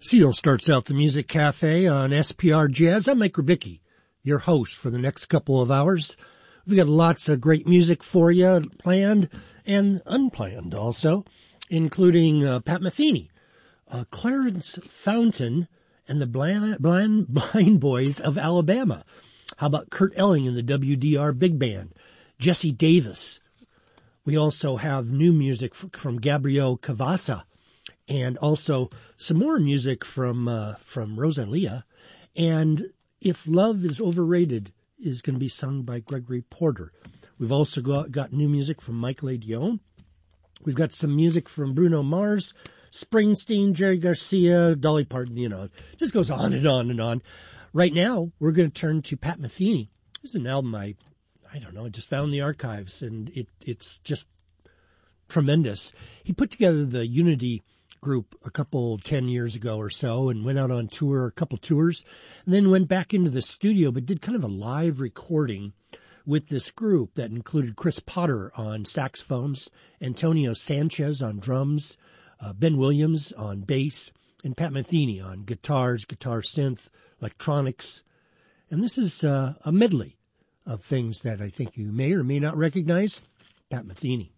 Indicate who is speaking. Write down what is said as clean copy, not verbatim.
Speaker 1: Seal starts out the Music Cafe on SPR Jazz. I'm Mike Rubicki, your host for the next couple of hours. We've got lots of great music for you, planned and unplanned also, including Pat Metheny, Clarence Fountain, and the Blind Boys of Alabama. How about Kurt Elling and the WDR Big Band? Jesse Davis. We also have new music from Gabriel Cavassa, and also some more music from Rosalia. And If Love is Overrated is going to be sung by Gregory Porter. We've also got new music from Michael A. Dion. We've got some music from Bruno Mars, Springsteen, Jerry Garcia, Dolly Parton, it just goes on and on and on. Right now, we're going to turn to Pat Metheny. This is an album I just found in the archives, and it's just tremendous. He put together the Unity group 10 years ago or so and went out on tour, a couple tours, and then went back into the studio but did kind of a live recording with this group that included Chris Potter on saxophones, Antonio Sanchez on drums, Ben Williams on bass, and Pat Metheny on guitars, guitar synth, electronics. And this is a medley of things that I think you may or may not recognize. Pat Metheny.